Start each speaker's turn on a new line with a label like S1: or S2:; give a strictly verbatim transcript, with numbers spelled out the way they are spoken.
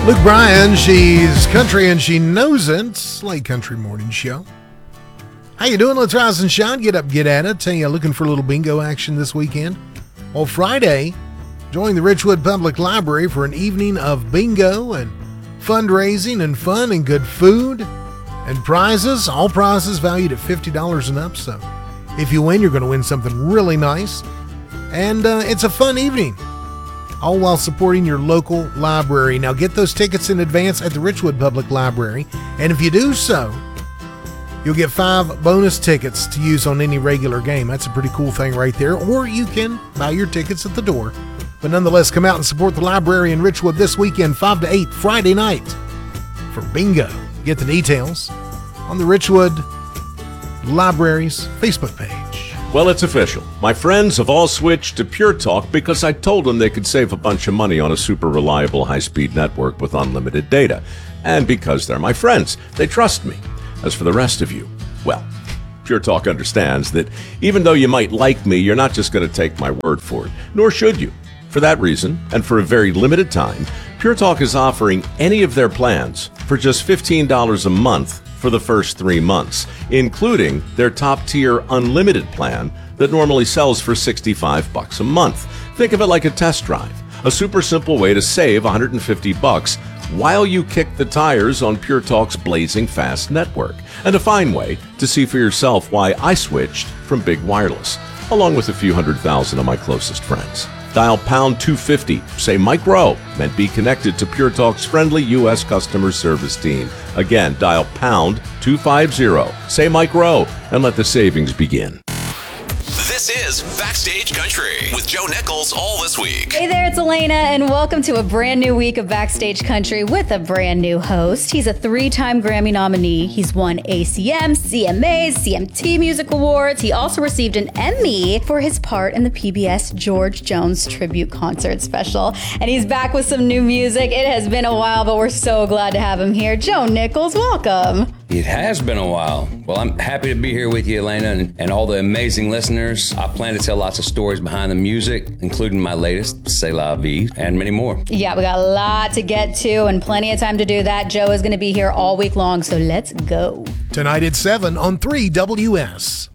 S1: Luke Bryan, she's country and she knows it. Slate Country Morning Show. How you doing? Let's rise and shine. Get up, get at it. Tell you, looking for a little bingo action this weekend. Well, Friday, join the Richwood Public Library for an evening of bingo and fundraising and fun and good food and prizes. All prizes valued at fifty dollars and up. So if you win, you're going to win something really nice. And uh, it's a fun evening, all while supporting your local library. Now get those tickets in advance at the Richwood Public Library. And if you do so, you'll get five bonus tickets to use on any regular game. That's a pretty cool thing right there. Or you can buy your tickets at the door. But nonetheless, come out and support the library in Richwood this weekend, five to eight, Friday night, for bingo. Get the details on the Richwood Library's Facebook page.
S2: Well, it's official. My friends have all switched to Pure Talk because I told them they could save a bunch of money on a super reliable high-speed network with unlimited data. And because they're my friends, they trust me. As for the rest of you, well, Pure Talk understands that even though you might like me, you're not just going to take my word for it, nor should you. For that reason, and for a very limited time, Pure Talk is offering any of their plans for just fifteen dollars a month for the first three months, including their top-tier unlimited plan that normally sells for sixty-five bucks a month. Think of it like a test drive, a super simple way to save one hundred fifty bucks while you kick the tires on Pure Talk's blazing fast network, and a fine way to see for yourself why I switched from Big Wireless, along with a few hundred thousand of my closest friends. Dial pound two fifty, say Mike Rowe, and be connected to Pure Talk's friendly U S customer service team. Again, dial pound two fifty, say Mike Rowe, and let the savings begin.
S3: This is Backstage Country with Joe Nichols all this week.
S4: Hey there, it's Elena, and welcome to a brand new week of Backstage Country with a brand new host. He's a three-time Grammy nominee. He's won A C M, C M As, C M T Music Awards. He also received an Emmy for his part in the P B S George Jones Tribute Concert Special. And he's back with some new music. It has been a while, but we're so glad to have him here. Joe Nichols, welcome.
S5: It has been a while. Well, I'm happy to be here with you, Elena, and, and all the amazing listeners. I plan to tell lots of stories behind the music, including my latest, C'est La Vie, and many more.
S4: Yeah, we got a lot to get to and plenty of time to do that. Joe is going to be here all week long, so let's go.
S1: Tonight at seven on three W S.